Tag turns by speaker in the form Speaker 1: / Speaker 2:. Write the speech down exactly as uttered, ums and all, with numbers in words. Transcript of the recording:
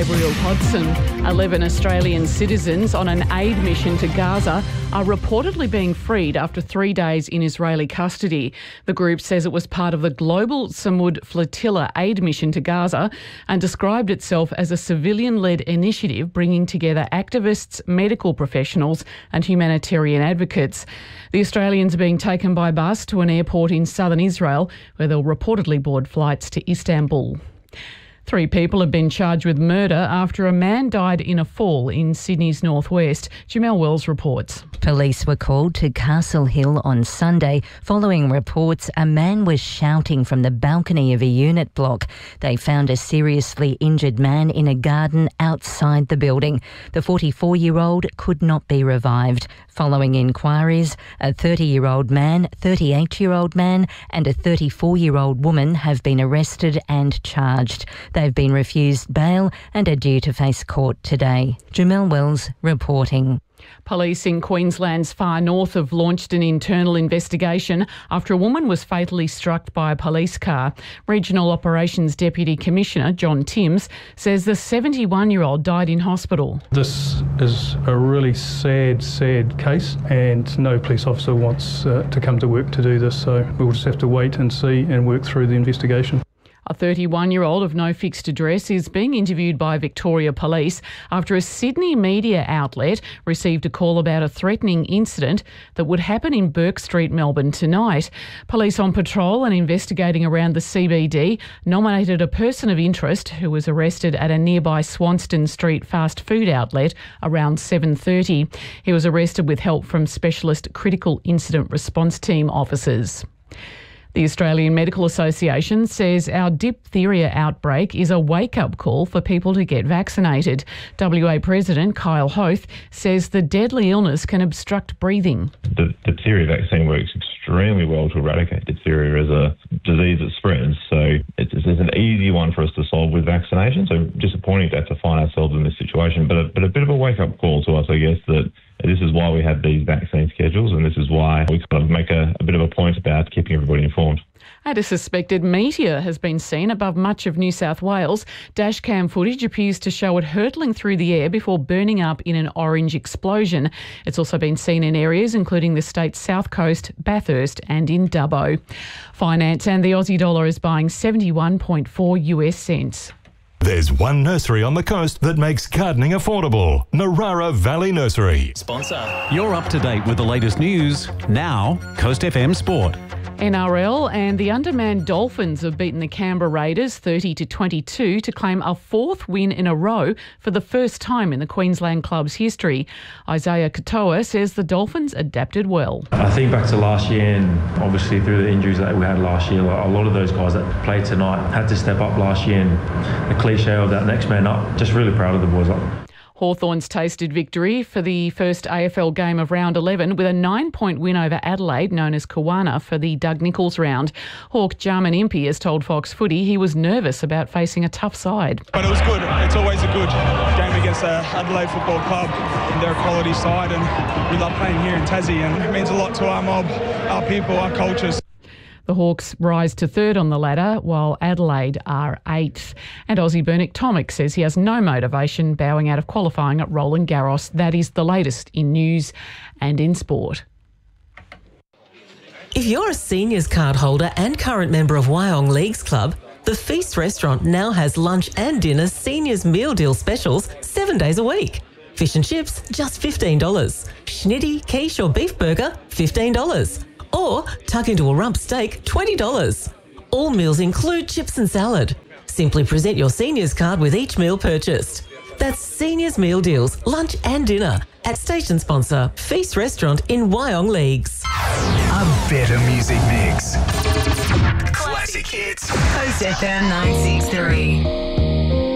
Speaker 1: Gabriel Hodson. eleven Australian citizens on an aid mission to Gaza are reportedly being freed after three days in Israeli custody. The group says it was part of the Global Samud Flotilla aid mission to Gaza and described itself as a civilian-led initiative bringing together activists, medical professionals and humanitarian advocates. The Australians are being taken by bus to an airport in southern Israel where they'll reportedly board flights to Istanbul. Three people have been charged with murder after a man died in a fall in Sydney's northwest. Jamelle Wells reports.
Speaker 2: Police were called to Castle Hill on Sunday following reports a man was shouting from the balcony of a unit block. They found a seriously injured man in a garden outside the building. The forty-four-year-old could not be revived. Following inquiries, a thirty-year-old man, thirty-eight-year-old man and a thirty-four-year-old woman have been arrested and charged. They've been refused bail and are due to face court today. Jamelle Wells reporting.
Speaker 1: Police in Queensland's far north have launched an internal investigation after a woman was fatally struck by a police car. Regional Operations Deputy Commissioner John Timms says the seventy-one-year-old died in hospital.
Speaker 3: This is a really sad, sad case and no police officer wants uh, to come to work to do this, so we'll just have to wait and see and work through the investigation.
Speaker 1: A thirty-one-year-old of no fixed address is being interviewed by Victoria Police after a Sydney media outlet received a call about a threatening incident that would happen in Bourke Street, Melbourne tonight. Police on patrol and investigating around the C B D nominated a person of interest who was arrested at a nearby Swanston Street fast food outlet around seven thirty. He was arrested with help from specialist critical incident response team officers. The Australian Medical Association says our diphtheria outbreak is a wake-up call for people to get vaccinated. W A President Kyle Hoth says the deadly illness can obstruct breathing.
Speaker 4: The diphtheria vaccine works extremely well to eradicate diphtheria as a disease that spreads, so it's, it's an easy one for us to solve with vaccination. So disappointing to have to find ourselves in this situation, but a, but a bit of a wake-up call to us, I guess, that this is why we have these vaccine schedules and this is why we kind of make a, a bit of a point about keeping everybody informed.
Speaker 1: And a suspected meteor has been seen above much of New South Wales. Dashcam footage appears to show it hurtling through the air before burning up in an orange explosion. It's also been seen in areas including the state's south coast, Bathurst and in Dubbo. Finance and the Aussie dollar is buying seventy-one point four US cents.
Speaker 5: There's one nursery on the coast that makes gardening affordable. Narara Valley Nursery.
Speaker 6: Sponsor. You're up to date with the latest news. Now, Coast F M Sport.
Speaker 1: N R L and the undermanned Dolphins have beaten the Canberra Raiders thirty to twenty-two to claim a fourth win in a row for the first time in the Queensland club's history. Isaiah Katoa says the Dolphins adapted well.
Speaker 7: I think back to last year and obviously through the injuries that we had last year, a lot of those guys that played tonight had to step up last year, and the cliche of that next man up, just really proud of the boys up.
Speaker 1: Hawthorns tasted victory for the first A F L game of round eleven with a nine-point win over Adelaide, known as Kawana, for the Doug Nicholls round. Hawk Jarman Impey has told Fox Footy he was nervous about facing a tough side.
Speaker 8: But it was good. It's always a good game against uh, Adelaide Football Club. They're a quality side and we love playing here in Tassie and it means a lot to our mob, our people, our coaches.
Speaker 1: The Hawks rise to third on the ladder, while Adelaide are eighth. And Aussie Bernick Tomic says he has no motivation bowing out of qualifying at Roland Garros. That is the latest in news and in sport.
Speaker 9: If you're a seniors card holder and current member of Wyong Leagues Club, the Feast Restaurant now has lunch and dinner seniors meal deal specials seven days a week. Fish and chips, just fifteen dollars. Schnitty, quiche or beef burger, fifteen dollars. Or tuck into a rump steak, twenty dollars. All meals include chips and salad. Simply present your seniors card with each meal purchased. That's Seniors Meal Deals, lunch and dinner at station sponsor Feast Restaurant in Wyong Leagues.
Speaker 10: A better music mix. Classic hits.
Speaker 11: Coast F M nine six three.